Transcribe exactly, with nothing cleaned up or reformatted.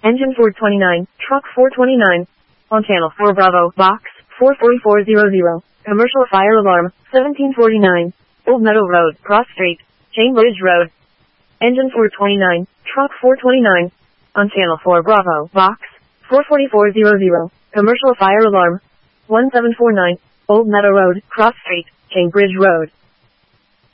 Engine four twenty-nine, truck four twenty-nine. On channel four Bravo, box four four four zero zero. Commercial fire alarm, seventeen forty-nine. Old Meadow Road, Cross Street, Cambridge Road. Engine four twenty-nine, truck four twenty-nine. On channel four Bravo, box four four four zero zero. Commercial fire alarm, one seven four nine. Old Meadow Road, Cross Street, Cambridge Road.